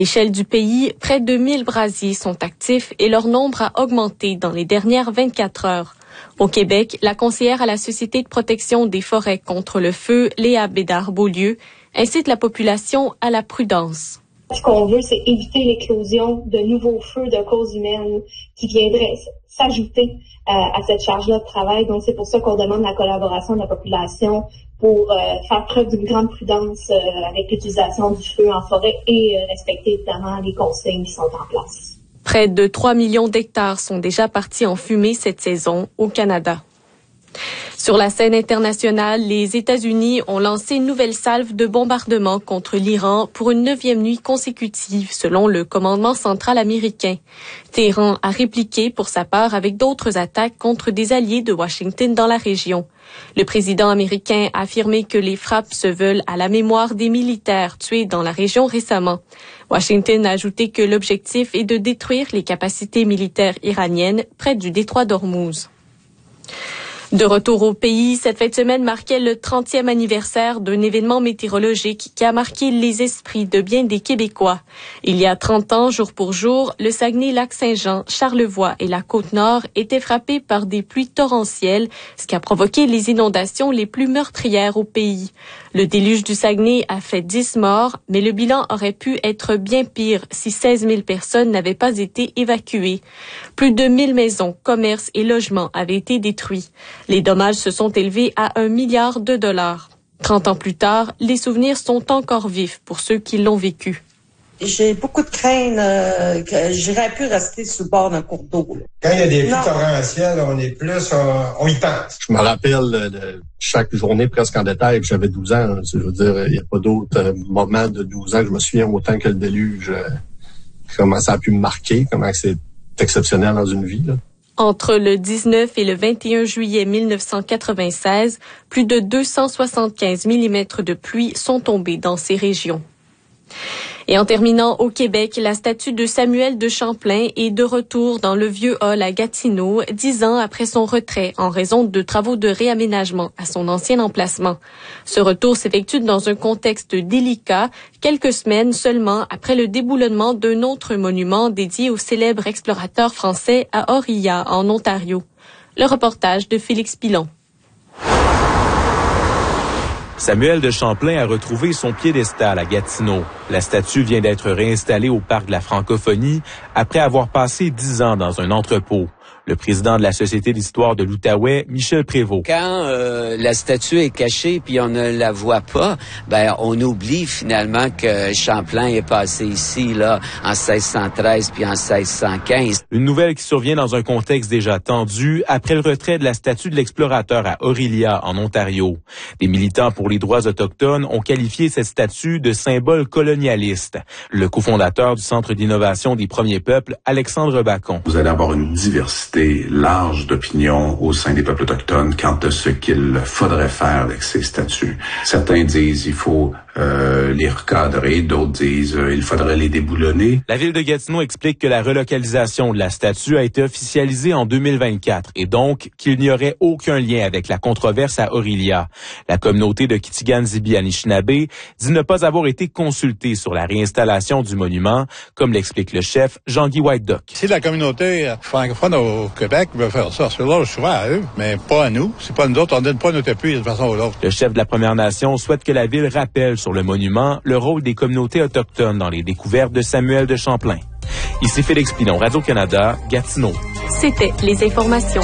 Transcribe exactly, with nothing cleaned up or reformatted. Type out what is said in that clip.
À l'échelle du pays, près de mille brasiers sont actifs et leur nombre a augmenté dans les dernières vingt-quatre heures. Au Québec, la conseillère à la Société de protection des forêts contre le feu, Léa Bédard-Beaulieu, incite la population à la prudence. Ce qu'on veut, c'est éviter l'éclosion de nouveaux feux de cause humaine qui viendraient s'ajouter à, à cette charge-là de travail. Donc, c'est pour ça qu'on demande la collaboration de la population pour euh, faire preuve d'une grande prudence euh, avec l'utilisation du feu en forêt et euh, respecter évidemment les consignes qui sont en place. Près de trois millions d'hectares sont déjà partis en fumée cette saison au Canada. Sur la scène internationale, les États-Unis ont lancé une nouvelle salve de bombardements contre l'Iran pour une neuvième nuit consécutive, selon le commandement central américain. Téhéran a répliqué pour sa part avec d'autres attaques contre des alliés de Washington dans la région. Le président américain a affirmé que les frappes se veulent à la mémoire des militaires tués dans la région récemment. Washington a ajouté que l'objectif est de détruire les capacités militaires iraniennes près du détroit d'Ormuz. De retour au pays, cette fin de semaine marquait le trentième anniversaire d'un événement météorologique qui a marqué les esprits de bien des Québécois. Il y a trente ans, jour pour jour, le Saguenay-Lac-Saint-Jean, Charlevoix et la Côte-Nord étaient frappés par des pluies torrentielles, ce qui a provoqué les inondations les plus meurtrières au pays. Le déluge du Saguenay a fait dix morts, mais le bilan aurait pu être bien pire si seize mille personnes n'avaient pas été évacuées. Plus de mille maisons, commerces et logements avaient été détruits. Les dommages se sont élevés à un milliard de dollars. Trente ans plus tard, les souvenirs sont encore vifs pour ceux qui l'ont vécu. J'ai beaucoup de crainte euh, que j'aurais pu rester sous le bord d'un cours d'eau. Là. Quand il y a des pluies torrentielles, on est plus, on, on y pense. Je me rappelle de chaque journée presque en détail, puis j'avais douze ans. Hein, je veux dire, il n'y a pas d'autres euh, moments de douze ans que je me souviens autant que le déluge. Euh, comment ça a pu me marquer, comment c'est exceptionnel dans une vie, là. Entre le dix-neuf et le vingt et un juillet mille neuf cent quatre-vingt-seize, plus de deux cent soixante-quinze millimètres de pluie sont tombés dans ces régions. Et en terminant au Québec, la statue de Samuel de Champlain est de retour dans le vieux hall à Gatineau, dix ans après son retrait en raison de travaux de réaménagement à son ancien emplacement. Ce retour s'effectue dans un contexte délicat, quelques semaines seulement après le déboulonnement d'un autre monument dédié au célèbre explorateur français à Orillia, en Ontario. Le reportage de Félix Pilon. Samuel de Champlain a retrouvé son piédestal à Gatineau. La statue vient d'être réinstallée au Parc de la Francophonie après avoir passé dix ans dans un entrepôt. Le président de la Société d'histoire de l'Outaouais, Michel Prévost. Quand euh, la statue est cachée puis on ne la voit pas, ben on oublie finalement que Champlain est passé ici là en seize cent treize puis en seize cent quinze. Une nouvelle qui survient dans un contexte déjà tendu après le retrait de la statue de l'explorateur à Orillia, en Ontario. Des militants pour les droits autochtones ont qualifié cette statue de symbole colonialiste. Le cofondateur du Centre d'innovation des premiers peuples, Alexandre Bacon. Vous allez avoir une diversité large d'opinions au sein des peuples autochtones quant à ce qu'il faudrait faire avec ces statues. Certains disent il faut euh, les recadrer, d'autres disent euh, il faudrait les déboulonner. La ville de Gatineau explique que la relocalisation de la statue a été officialisée en deux mille vingt-quatre et donc qu'il n'y aurait aucun lien avec la controverse à Orillia. La communauté de Kitigan-Zibi-Anishinaabe dit ne pas avoir été consultée sur la réinstallation du monument, comme l'explique le chef Jean-Guy White-Dock. Si la communauté francophone au Québec veut faire ça, c'est là souvent à eux, mais pas à nous. C'est pas nous autres, on donne pas notre appui d'une façon ou l'autre. Le chef de la Première Nation souhaite que la ville rappelle sur le monument le rôle des communautés autochtones dans les découvertes de Samuel de Champlain. Ici Félix Pilon, Radio-Canada, Gatineau. C'était les informations.